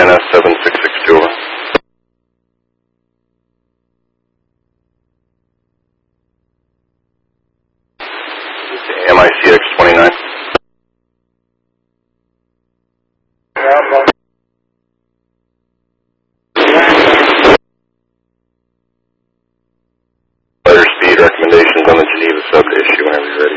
DNS 7662, over. MICX 29. Letter speed recommendations on the Geneva sub to issue whenever you're ready.